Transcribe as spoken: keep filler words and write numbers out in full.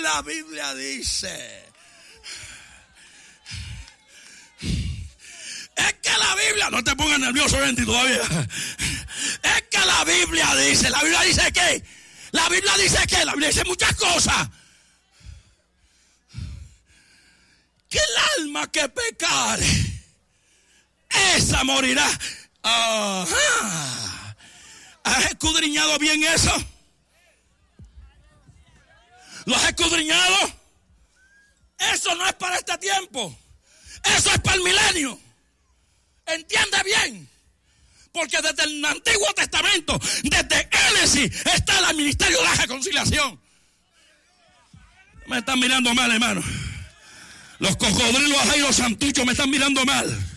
la Biblia dice. Es que la Biblia, no te pongas nervioso, Bendy, todavía. Es que la Biblia dice, la Biblia dice ¿qué? La Biblia dice ¿qué? La Biblia dice muchas cosas. Que el alma que pecare, esa morirá. Ajá. ¿Has escudriñado bien eso? ¿Lo has escudriñado? Eso no es para este tiempo. Eso es para el milenio. ¿Entiende bien? Porque desde el Antiguo Testamento, desde Génesis, está el ministerio de la reconciliación. Me están mirando mal, hermano. Los cocodrilos ahí, los santuchos me están mirando mal.